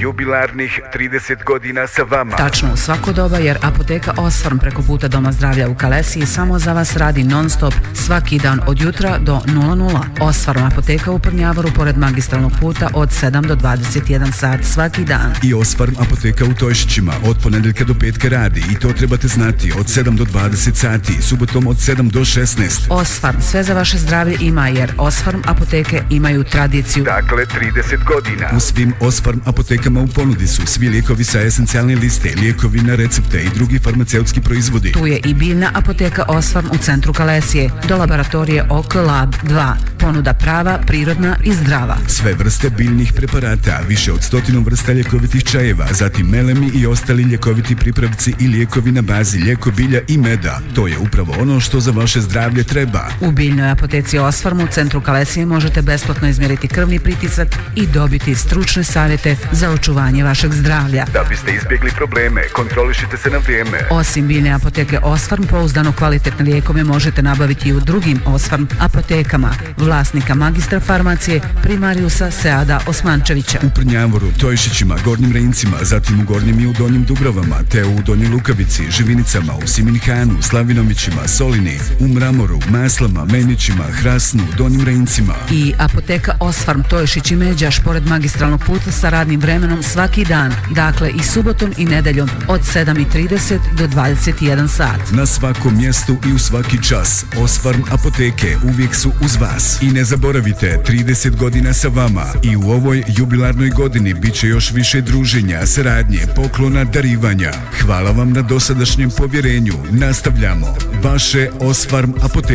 jubilarnih 30 godina sa vama. Tačno u svako doba, jer apoteka Osfarm preko puta Doma zdravlja u Kalesiji samo za vas radi non stop svaki dan od jutra do 00. Osfarm apoteka u Prnjavoru pored magistralnog puta od 7 do 21 sat svaki dan. I Osfarm apoteka u Tojšićima od ponedeljka do petka radi i to trebate znati od 7 do 20 sati, subotom od 7 do 16. Osfarm, sve za vaše zdravlje ima, jer Osfarm apoteke imaju tradiciju. Dakle, 30 godina. U svim Osfarm apotekama u ponudi su svi lijekovi sa esencijalne liste, lijekovi na recepte i drugi farmaceutski proizvodi. Tu je i biljna apoteka Osfarm u centru Kalesije, do laboratorije OK Lab 2. Ponuda prava, prirodna i zdrava. Sve vrste biljnih preparata, više od 100 vrsta ljekovitih čajeva, zatim melemi i ostali ljekoviti pripravci i lijekovi na bazi ljeko bilja i meda. To je upravo ono što za vaše zdravlje treba. U biljnoj apoteci Osfarm u centru Kalesije možete besplatno izmjeriti krvni pritisak i dobiti stručne savjete za očuvanje vašeg zdravlja. Da biste izbjegli probleme, kontrolišite se na vrijeme. Osim biljne apoteke Osfarm, pouzdano kvalitetne lijekove možete nabaviti i u drugim Osfarm apotekama. Vlasnika magistra farmacije primariusa Seada Osmančevića. U Prnjavoru, Tojšićima, Gornjim Rejincima, zatim u Gornjim i u Donjim Dubrovama, te u Donjoj Lukavici, Živinicama, u Siminhanu, Slavinovićima, Solini, u Mramoru, Maslama, Menićima, Hrasnu, Donjim Rejincima. I apoteka Osfarm Tojšić i Međaš pored magistralnog puta sa radnim vremenom svaki dan, dakle i subotom i nedeljom od 7:30 do 21 sat. Na svakom mjestu i u svaki čas Osfarm apoteke uvijek su uz vas. I ne zaboravite, 30 godina sa vama i u ovoj jubilarnoj godini bit će još više druženja, saradnje, poklona, darivanja. Hvala vam na dosadašnjem povjerenju. Nastavljamo. Vaše Osfarm apoteke.